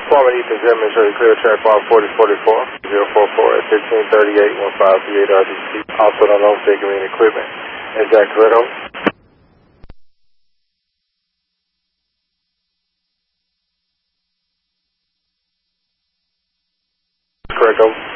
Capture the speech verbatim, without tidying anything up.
Foreman Ethan Zimmerman, show you clear track one forty forty-four, zero four four at fifteen thirty-eight, one five three eight R D C. Also unknown figure in equipment. And Jack Corretto. Correcto.